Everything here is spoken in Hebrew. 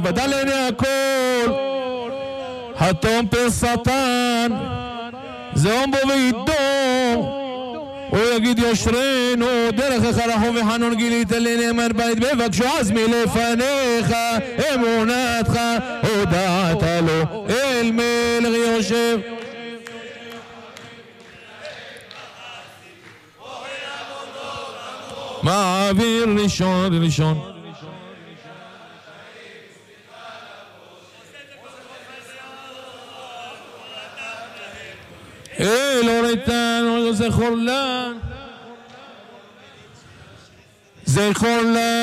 בדל לעיני הכל, התום פרסתן, זעום בו וידום, הוא יגיד יושרנו, דרכך רחום וחנון גילית לי נאמר בית בבקשו עזמי לפניך, אמונתך הודעת לו אל מלך יושב. מעביר ראשון ראשון אלוהינו זכור לה